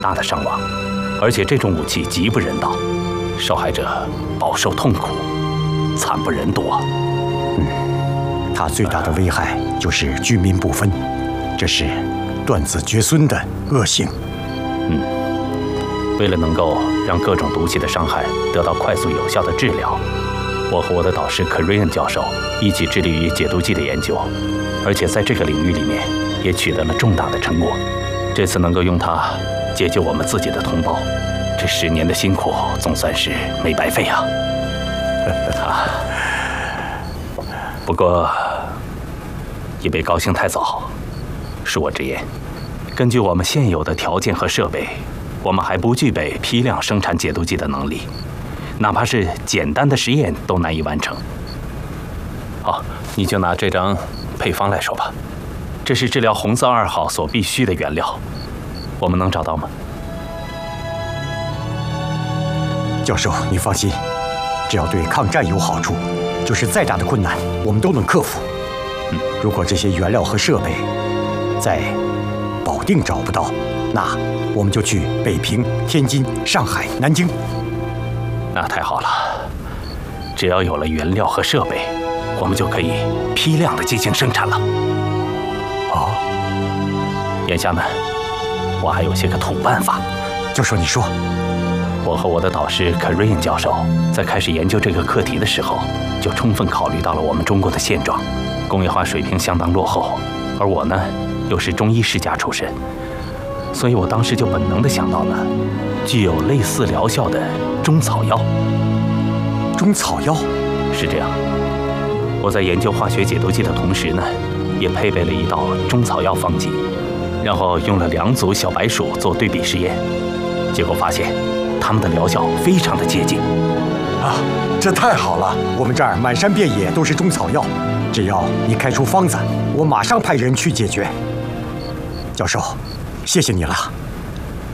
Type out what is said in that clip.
大的伤亡，而且这种武器极不人道，受害者饱受痛苦，惨不忍睹啊！ 它最大的危害就是居民不分，这是断子绝孙的恶性。 为了能够让各种毒气的伤害得到快速有效的治疗，我和我的导师克瑞恩教授一起致力于解毒剂的研究，而且在这个领域里面也取得了重大的成果。这次能够用它解救我们自己的同胞，这10年的辛苦总算是没白费啊！不过，也别高兴太早。恕我直言，根据我们现有的条件和设备，我们还不具备批量生产解毒剂的能力，哪怕是简单的实验都难以完成。好，你就拿这张配方来说吧，这是治疗红色2号所必需的原料，我们能找到吗？ 教授，你放心，只要对抗战有好处，就是再大的困难我们都能克服。如果这些原料和设备在保定找不到，那我们就去北平、天津、上海、南京。 那太好了，只要有了原料和设备，我们就可以批量的进行生产了。眼下呢，我还有些个土办法。 教授，你说。 我和我的导师克瑞恩教授在开始研究这个课题的时候，就充分考虑到了我们中国的现状，工业化水平相当落后，而我呢，又是中医世家出身，所以我当时就本能地想到了具有类似疗效的中草药。 中草药？ 是这样。我在研究化学解毒剂的同时呢，也配备了一道中草药方剂，然后用了2组小白鼠做对比实验，结果发现它们的疗效非常的接近。 这太好了！我们这儿满山遍野都是中草药，只要你开出方子，我马上派人去解决。教授，谢谢你了。